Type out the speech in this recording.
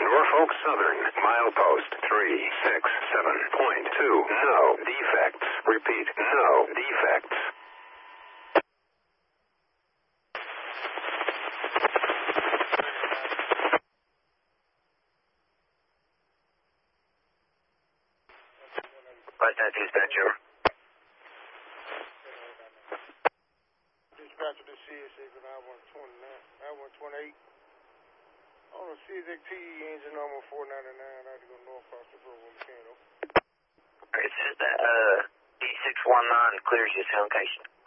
Norfolk Southern, milepost 367.2. No defects. Repeat, no defects. What's that, dispatcher? Dispatcher to CSX on I-128. On the CSX engine number 499, I had to go north across the road with Mechano. It says that D619 clears your location.